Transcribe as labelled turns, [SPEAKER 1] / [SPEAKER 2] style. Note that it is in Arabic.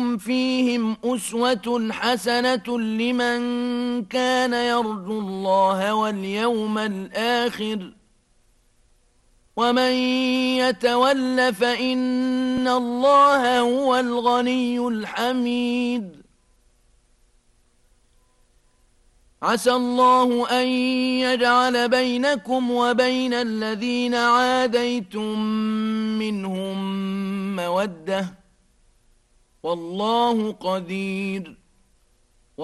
[SPEAKER 1] لكم فيهم أسوة حسنة لمن كان يرجو الله واليوم الآخر ومن يتول فإن الله هو الغني الحميد عسى الله أن يجعل بينكم وبين الذين عاديتم منهم مودة والله قدير